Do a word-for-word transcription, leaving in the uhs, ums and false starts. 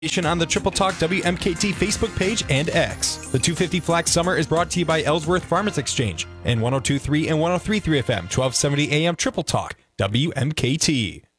On the Triple Talk W M K T Facebook page and X. The two fifty Flax Summer is brought to you by Ellsworth Farmers Exchange and one oh two point three and one oh three point three F M, twelve seventy A M Triple Talk W M K T.